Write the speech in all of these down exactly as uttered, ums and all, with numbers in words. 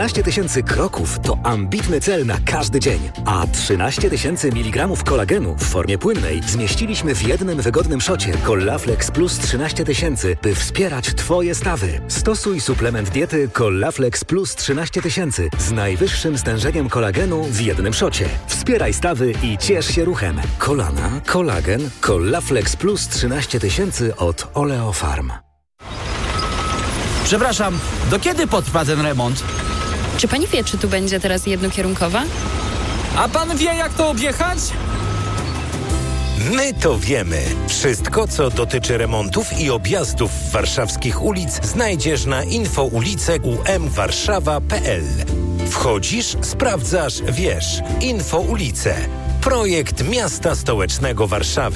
trzynaście tysięcy kroków to ambitny cel na każdy dzień, a trzynaście tysięcy miligramów kolagenu w formie płynnej zmieściliśmy w jednym wygodnym szocie Collaflex Plus trzynaście tysięcy, by wspierać Twoje stawy. Stosuj suplement diety Collaflex Plus trzynaście tysięcy z najwyższym stężeniem kolagenu w jednym szocie. Wspieraj stawy i ciesz się ruchem. Kolana, kolagen, Collaflex Plus trzynaście tysięcy od Oleofarm. Przepraszam, do kiedy potrwa ten remont? Czy pani wie, czy tu będzie teraz jednokierunkowa? A pan wie, jak to objechać? My to wiemy. Wszystko, co dotyczy remontów i objazdów warszawskich ulic, znajdziesz na infoulice u m warszawa kropka p l. Wchodzisz, sprawdzasz, wiesz. Infoulice. Projekt Miasta Stołecznego Warszawy.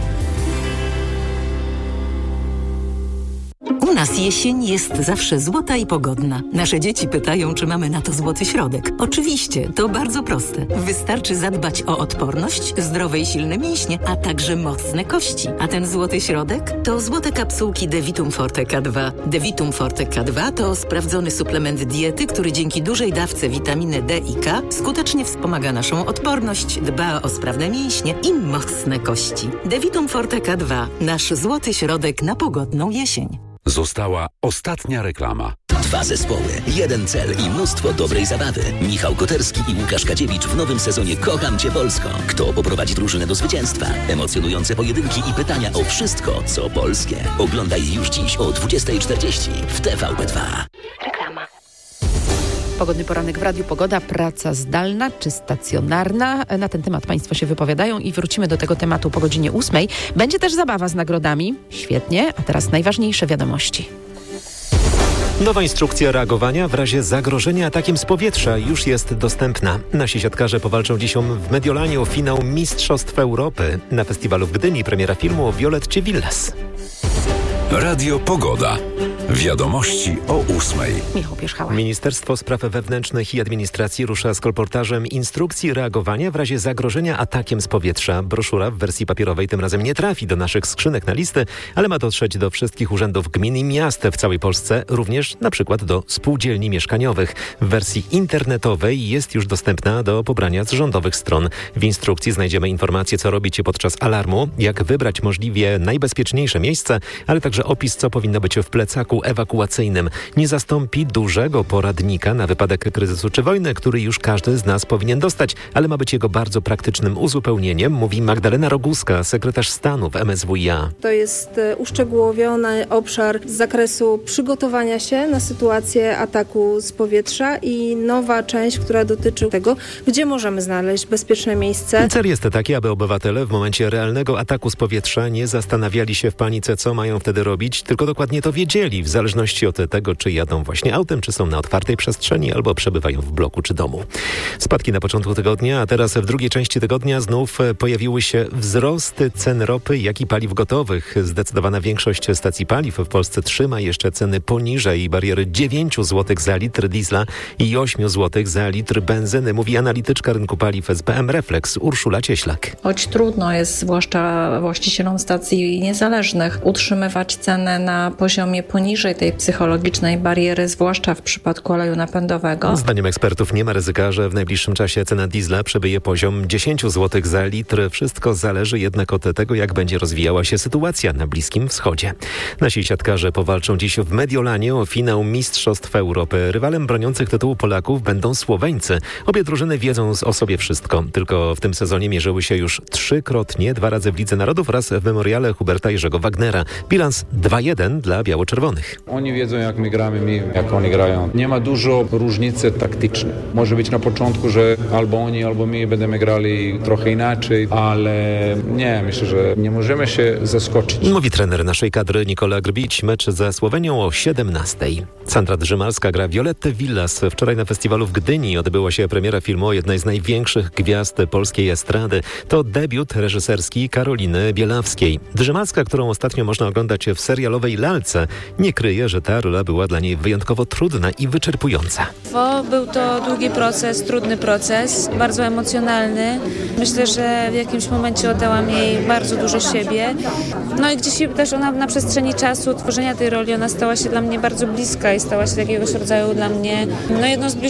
U nas jesień jest zawsze złota i pogodna. Nasze dzieci pytają, czy mamy na to złoty środek. Oczywiście, to bardzo proste. Wystarczy zadbać o odporność, zdrowe i silne mięśnie, a także mocne kości. A ten złoty środek to złote kapsułki Devitum Forte K dwa. Devitum Forte K dwa to sprawdzony suplement diety, który dzięki dużej dawce witaminy D i K skutecznie wspomaga naszą odporność, dba o sprawne mięśnie i mocne kości. Devitum Forte K dwa. Nasz złoty środek na pogodną jesień. Została ostatnia reklama. Dwa zespoły, jeden cel i mnóstwo dobrej zabawy. Michał Koterski i Łukasz Kadziewicz w nowym sezonie Kocham Cię Polsko. Kto poprowadzi drużynę do zwycięstwa? Emocjonujące pojedynki i pytania o wszystko, co polskie. Oglądaj już dziś o dwudziesta czterdzieści w T V P dwa. Reklama. Pogodny poranek w Radiu Pogoda. Praca zdalna czy stacjonarna? Na ten temat Państwo się wypowiadają i wrócimy do tego tematu po godzinie ósmej. Będzie też zabawa z nagrodami. Świetnie. A teraz najważniejsze wiadomości. Nowa instrukcja reagowania w razie zagrożenia atakiem z powietrza już jest dostępna. Nasi siatkarze powalczą dziś w Mediolanie o finał Mistrzostw Europy. Na festiwalu w Gdyni premiera filmu o Violetcie Villas. Radio Pogoda. Wiadomości o ósmej. Michał Pierzchała. Ministerstwo Spraw Wewnętrznych i Administracji rusza z kolportażem instrukcji reagowania w razie zagrożenia atakiem z powietrza. Broszura w wersji papierowej tym razem nie trafi do naszych skrzynek na listy, ale ma dotrzeć do wszystkich urzędów gmin i miast w całej Polsce, również na przykład do spółdzielni mieszkaniowych. W wersji internetowej jest już dostępna do pobrania z rządowych stron. W instrukcji znajdziemy informacje, co robić podczas alarmu, jak wybrać możliwie najbezpieczniejsze miejsce, ale także opis, co powinno być w plecaku ewakuacyjnym. Nie zastąpi dużego poradnika na wypadek kryzysu czy wojny, który już każdy z nas powinien dostać, ale ma być jego bardzo praktycznym uzupełnieniem, mówi Magdalena Roguska, sekretarz stanu w M S W i A. To jest uszczegółowiony obszar z zakresu przygotowania się na sytuację ataku z powietrza i nowa część, która dotyczy tego, gdzie możemy znaleźć bezpieczne miejsce. Cel jest taki, aby obywatele w momencie realnego ataku z powietrza nie zastanawiali się w panice, co mają wtedy robić, tylko dokładnie to wiedzieli, w zależności od tego, czy jadą właśnie autem, czy są na otwartej przestrzeni, albo przebywają w bloku czy domu. Spadki na początku tygodnia, a teraz w drugiej części tygodnia znów pojawiły się wzrosty cen ropy, jak i paliw gotowych. Zdecydowana większość stacji paliw w Polsce trzyma jeszcze ceny poniżej bariery dziewięć złotych za litr diesla i osiem złotych za litr benzyny, mówi analityczka rynku paliw z B M Reflex Urszula Cieślak. Choć trudno jest, zwłaszcza właścicielom stacji niezależnych, utrzymywać cenę na poziomie poniżej tej psychologicznej bariery, zwłaszcza w przypadku oleju napędowego. Zdaniem ekspertów nie ma ryzyka, że w najbliższym czasie cena diesla przebyje poziom dziesięć złotych za litr. Wszystko zależy jednak od tego, jak będzie rozwijała się sytuacja na Bliskim Wschodzie. Nasi siatkarze powalczą dziś w Mediolanie o finał Mistrzostw Europy. Rywalem broniących tytułu Polaków będą Słoweńcy. Obie drużyny wiedzą o sobie wszystko. Tylko w tym sezonie mierzyły się już trzykrotnie, dwa razy w Lidze Narodów oraz w Memoriale Huberta Jerzego Wagnera. Bilans dwa jeden dla biało-czerwonych. Oni wiedzą, jak my gramy, my, jak oni grają. Nie ma dużo różnicy taktycznej. Może być na początku, że albo oni, albo my będziemy grali trochę inaczej, ale nie, myślę, że nie możemy się zaskoczyć. Mówi trener naszej kadry Nikola Grbić. Mecz ze Słowenią o siedemnastej. Sandra Drzymalska gra Violettę Villas. Wczoraj na festiwalu w Gdyni odbyła się premiera filmu o jednej z największych gwiazd polskiej estrady. To debiut reżyserski Karoliny Bielawskiej. Drzymalska, którą ostatnio można oglądać w serialowej Lalce, nie kryje, że ta rola była dla niej wyjątkowo trudna i wyczerpująca. Bo był to długi proces, trudny proces, bardzo emocjonalny. Myślę, że w jakimś momencie oddałam jej bardzo dużo siebie. No i gdzieś też ona na przestrzeni czasu tworzenia tej roli, ona stała się dla mnie bardzo bliska i stała się jakiegoś rodzaju dla mnie no jedną z